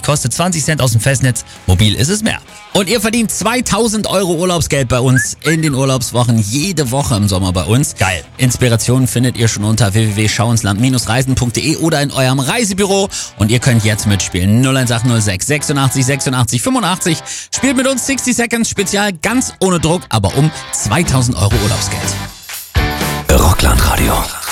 kostet 20 Cent aus dem Festnetz. Mobil ist es mehr. Und ihr verdient 2000 Euro Urlaubsgeld bei uns in den Urlaubswochen, jede Woche im Sommer bei uns. Geil. Inspirationen findet ihr schon unter www.schauinsland-reisen.de oder in eurem Reisebüro. Und ihr könnt jetzt mitspielen. 01806 86 86 85. Spielt mit uns 60 Seconds Spezial, ganz ohne Druck, aber um 2000 Euro Urlaubsgeld. Rockland Radio.